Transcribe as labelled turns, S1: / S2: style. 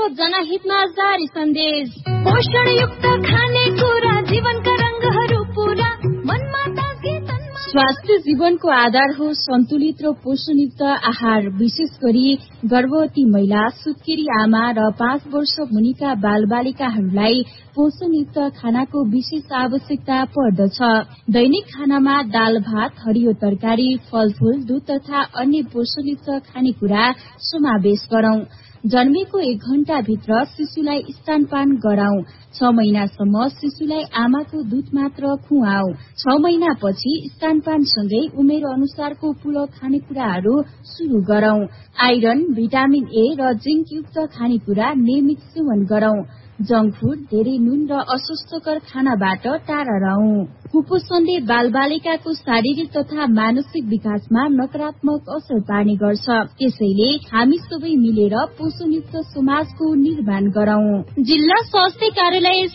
S1: को जनहितमा जारी सन्देश। पोषणयुक्त खानेकुरा जीवनका रंगहरू पूरा, मनमा ताजगी तनमा। स्वास्थ्य जीवनको आधार हो सन्तुलित र पोषणयुक्त आहार। विशेष गरी गर्भवती महिला, सुत्केरी आमा र 5 वर्ष मुनिका बालबालिकाहरूलाई पोषणयुक्त खानाको विशेष आवश्यकता पर्दछ। दैनिक खानामा दाल भात, हरियो तरकारी, फलफूल, दूध तथा अन्य पोषणयुक्त खानेकुरा समावेश गरौं। जन्मेको 1 घण्टा भित्र शिशुलाई स्तनपान गराउँ। 6 महिनासम्म शिशुलाई आमाको दूध मात्र खुवाऊ। 6 महिनापछि स्तनपान सँगै उमेर अनुसारको पूरक खानेकुराहरू शुरू गरौं। आइरन, भिटामिन ए र जिंक युक्त खानेकुरा नियमित सेवन गरौं। जंक फूड, धेरै नुन र अस्वास्थ्यकर खानाबाट टाढा रहौं। कुपोषणले बालबालिकाको शारीरिक तथा मानसिक विकासमा नकारात्मक असर पार्ने गर्छ। त्यसैले हामी सबै मिलेर पोषणयुक्त समाजको निर्माण गरौं। जिल्ला स्वास्थ्य कार्यालय